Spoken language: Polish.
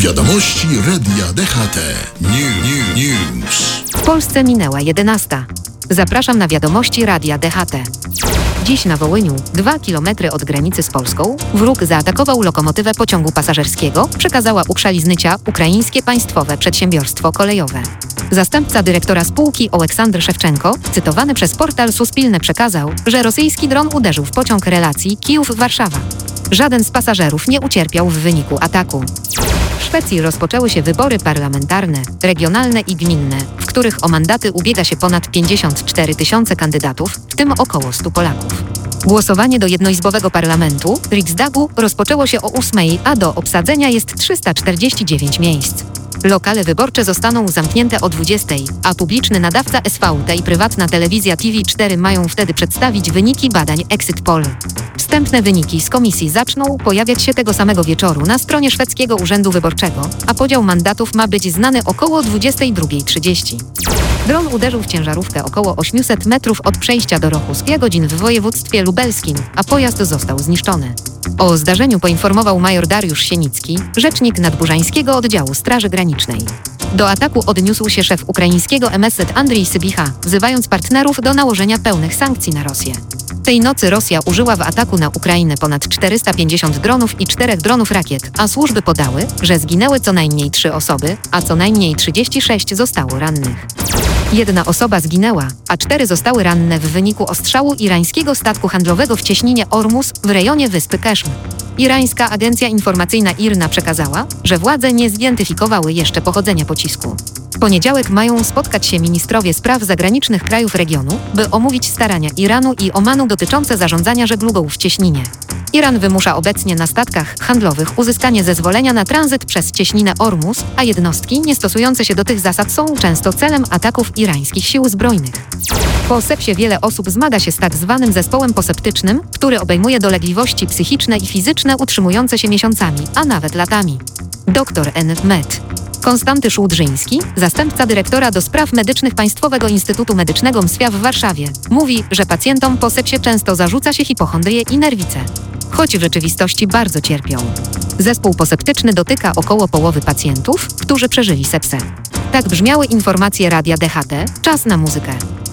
Wiadomości Radia DHT. News. W Polsce minęła 11. Zapraszam na wiadomości Radia DHT. Dziś na Wołyniu, 2 km od granicy z Polską, wróg zaatakował lokomotywę pociągu pasażerskiego, przekazała Ukrzaliznycia ukraińskie państwowe przedsiębiorstwo kolejowe. Zastępca dyrektora spółki Oleksandr Szewczenko, cytowany przez portal Suspilne, przekazał, że rosyjski dron uderzył w pociąg relacji Kijów-Warszawa. Żaden z pasażerów nie ucierpiał w wyniku ataku. W Szwecji rozpoczęły się wybory parlamentarne, regionalne i gminne, w których o mandaty ubiega się ponad 54 tysiące kandydatów, w tym około 100 Polaków. Głosowanie do jednoizbowego parlamentu Riksdagu rozpoczęło się o 8, a do obsadzenia jest 349 miejsc. Lokale wyborcze zostaną zamknięte o 20, a publiczny nadawca SVT i prywatna telewizja TV4 mają wtedy przedstawić wyniki badań Exit Poll. Wstępne wyniki z komisji zaczną pojawiać się tego samego wieczoru na stronie szwedzkiego urzędu wyborczego, a podział mandatów ma być znany około 22:30. Dron uderzył w ciężarówkę około 800 metrów od przejścia do Rochuskie godzin w województwie lubelskim, a pojazd został zniszczony. O zdarzeniu poinformował major Dariusz Sienicki, rzecznik Nadburzańskiego Oddziału Straży Granicznej. Do ataku odniósł się szef ukraińskiego MSZ Andrii Sybicha, wzywając partnerów do nałożenia pełnych sankcji na Rosję. Tej nocy Rosja użyła w ataku na Ukrainę ponad 450 dronów i 4 dronów rakiet, a służby podały, że zginęły co najmniej 3 osoby, a co najmniej 36 zostało rannych. 1 osoba zginęła, a 4 zostały ranne w wyniku ostrzału irańskiego statku handlowego w cieśninie Ormus w rejonie wyspy Keszm. Irańska agencja informacyjna IRNA przekazała, że władze nie zidentyfikowały jeszcze pochodzenia pocisku. W poniedziałek mają spotkać się ministrowie spraw zagranicznych krajów regionu, by omówić starania Iranu i Omanu dotyczące zarządzania żeglugą w cieśninie. Iran wymusza obecnie na statkach handlowych uzyskanie zezwolenia na tranzyt przez cieśninę Ormus, a jednostki niestosujące się do tych zasad są często celem ataków irańskich sił zbrojnych. Po sepsie wiele osób zmaga się z tak zwanym zespołem poseptycznym, który obejmuje dolegliwości psychiczne i fizyczne utrzymujące się miesiącami, a nawet latami. Dr N.Med. Konstanty Szułdrzyński, zastępca dyrektora do spraw medycznych Państwowego Instytutu Medycznego MSWiA w Warszawie, mówi, że pacjentom po sepsie często zarzuca się hipochondrię i nerwicę, choć w rzeczywistości bardzo cierpią. Zespół poseptyczny dotyka około połowy pacjentów, którzy przeżyli sepsę. Tak brzmiały informacje Radia DHT. Czas na muzykę.